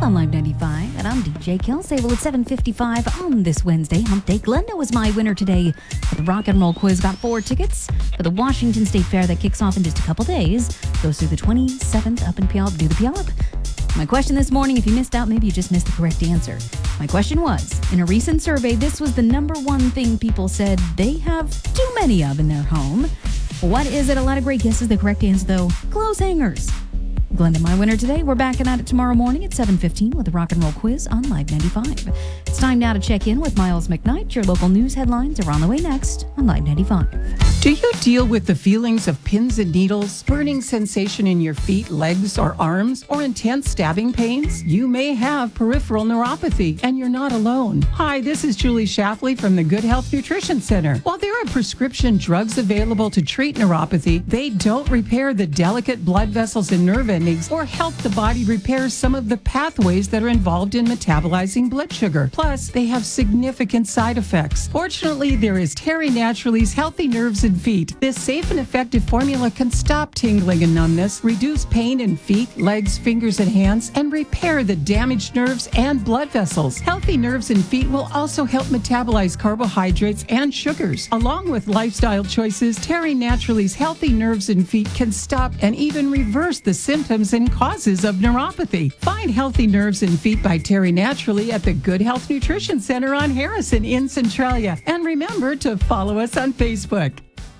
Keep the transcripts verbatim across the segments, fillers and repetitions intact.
on Live ninety-five, and I'm D J Kelsey. Well, it's seven fifty-five on this Wednesday. Hump Day. Glenda was my winner today for the Rock and Roll Quiz. Got four tickets for the Washington State Fair that kicks off in just a couple days. Goes through the twenty-seventh up in Puyallup. Do the Puyallup. My question this morning, if you missed out, maybe you just missed the correct answer. My question was, in a recent survey, this was the number one thing people said they have too many of in their home. What is it? A lot of great guesses. The correct answer, though, clothes hangers. Glenda, my winner today. We're back at it tomorrow morning at seven fifteen with the Rock and Roll Quiz on Live ninety-five. It's time now to check in with Miles McKnight. Your local news headlines are on the way next on Live ninety-five. Do you deal with the feelings of pins and needles, burning sensation in your feet, legs, or arms, or intense stabbing pains? You may have peripheral neuropathy, and you're not alone. Hi, this is Julie Shafley from the Good Health Nutrition Center. While there are prescription drugs available to treat neuropathy, they don't repair the delicate blood vessels and nerve endings or help the body repair some of the pathways that are involved in metabolizing blood sugar. Plus, they have significant side effects. Fortunately, there is Terry Naturally's Healthy Nerves and Feet. This safe and effective formula can stop tingling and numbness, reduce pain in feet, legs, fingers, and hands, and repair the damaged nerves and blood vessels. Healthy Nerves and Feet will also help metabolize carbohydrates and sugars. Along with lifestyle choices, Terry Naturally's Healthy Nerves and Feet can stop and even reverse the symptoms and causes of neuropathy. Find Healthy Nerves and Feet by Terry Naturally at the Good Health Nutrition Center on Harrison in Centralia. And remember to follow us on Facebook.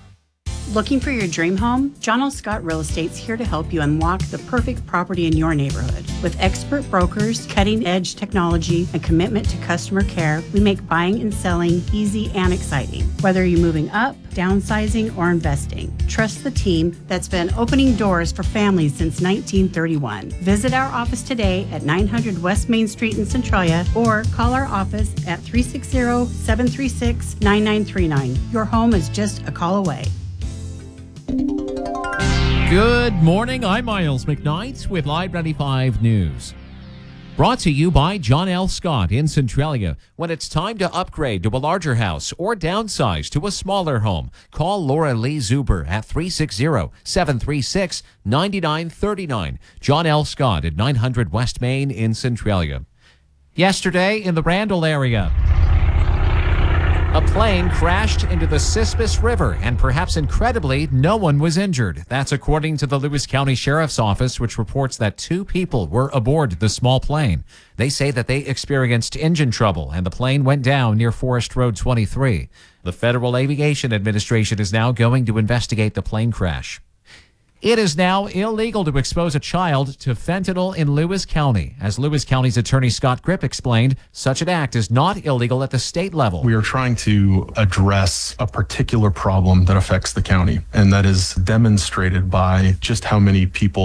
Looking for your dream home? John L. Scott Real Estate's here to help you unlock the perfect property in your neighborhood. With expert brokers, cutting-edge technology, and commitment to customer care, we make buying and selling easy and exciting. Whether you're moving up, downsizing, or investing, trust the team that's been opening doors for families since nineteen thirty-one. Visit our office today at nine hundred West Main Street in Centralia or call our office at three six zero, seven three six, nine nine three nine. Your home is just a call away. Good morning. I'm Miles McKnight with Live ninety-five News. Brought to you by John L. Scott in Centralia. When it's time to upgrade to a larger house or downsize to a smaller home, call Laura Lee Zuber at three six zero, seven three six, nine nine three nine. John L. Scott at nine hundred West Main in Centralia. Yesterday in the Randall area, a plane crashed into the Sispus River, and perhaps incredibly, no one was injured. That's according to the Lewis County Sheriff's Office, which reports that two people were aboard the small plane. They say that they experienced engine trouble, and the plane went down near Forest Road twenty-three. The Federal Aviation Administration is now going to investigate the plane crash. It is now illegal to expose a child to fentanyl in Lewis County. As Lewis County's attorney Scott Grip explained, such an act is not illegal at the state level. We are trying to address a particular problem that affects the county, and that is demonstrated by just how many people